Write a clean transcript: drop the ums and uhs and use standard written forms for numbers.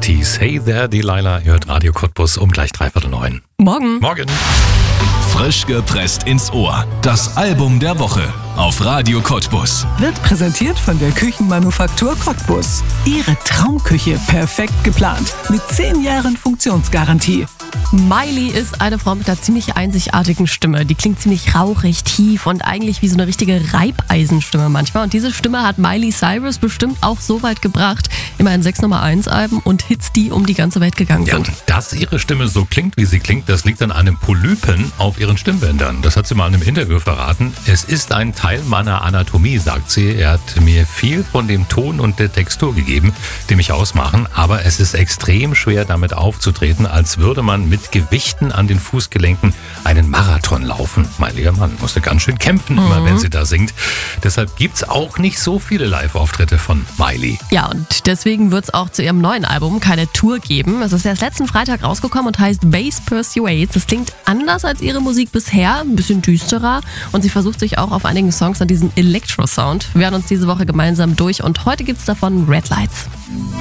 Tease. Hey there, Delilah, ihr hört Radio Cottbus um gleich 8:45. Morgen. Morgen. Frisch gepresst ins Ohr. Das Album der Woche auf Radio Cottbus. Wird präsentiert von der Küchenmanufaktur Cottbus. Ihre Traumküche perfekt geplant mit 10 Jahren Funktionsgarantie. Miley ist eine Frau mit einer ziemlich einzigartigen Stimme. Die klingt ziemlich rauchig, tief und eigentlich wie so eine richtige Reibeisenstimme manchmal. Und diese Stimme hat Miley Cyrus bestimmt auch so weit gebracht. Immerhin 6 Nummer-1-Alben und Hits, die um die ganze Welt gegangen Ja, sind. und dass ihre Stimme so klingt, wie sie klingt, das liegt an einem Polypen auf ihren Stimmbändern. Das hat sie mal in einem Interview verraten. Es ist ein Teil meiner Anatomie, sagt sie. Er hat mir viel von dem Ton und der Textur gegeben, die mich ausmachen. Aber es ist extrem schwer, damit aufzutreten, als würde man mit Gewichten an den Fußgelenken einen Marathon laufen. Mein lieber Mann, musste ganz schön kämpfen, immer wenn sie da singt. Deshalb gibt's auch nicht so viele Live-Auftritte von Miley. Ja, und deswegen wird es auch zu ihrem neuen Album keine Tour geben. Es ist erst letzten Freitag rausgekommen und heißt Bass Persuades. Das klingt anders als ihre Musik bisher, ein bisschen düsterer. Und sie versucht sich auch auf einigen Songs an diesem Electro-Sound. Wir hören uns diese Woche gemeinsam durch und heute gibt's davon Red Lights.